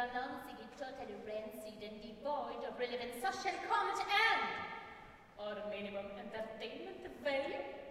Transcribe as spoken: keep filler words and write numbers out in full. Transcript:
announcing it totally rancid and devoid of relevant social comment and or minimum entertainment value.